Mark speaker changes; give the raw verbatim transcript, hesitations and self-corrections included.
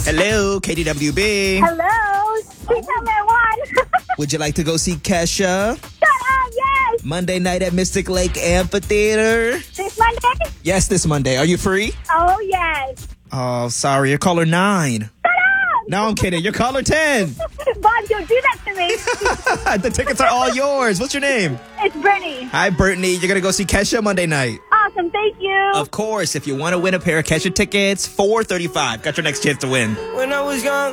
Speaker 1: Hello, K D W B.
Speaker 2: Hello. Please tell me I won.
Speaker 1: Would you like to go see Kesha?
Speaker 2: Shut up, yes.
Speaker 1: Monday night at Mystic Lake Amphitheater.
Speaker 2: This Monday?
Speaker 1: Yes, this Monday. Are you free?
Speaker 2: Oh, yes.
Speaker 1: Oh, sorry. You're caller nine.
Speaker 2: Shut up.
Speaker 1: No, I'm kidding. You're caller ten.
Speaker 2: Bob, don't do that to me.
Speaker 1: The tickets are all yours. What's your name?
Speaker 2: It's Brittany.
Speaker 1: Hi, Brittany. You're going to go see Kesha Monday night.
Speaker 2: Awesome, thank you.
Speaker 1: Of course. If you want to win a pair of Kesha tickets, four thirty-five. Got your next chance to win.
Speaker 3: When I was young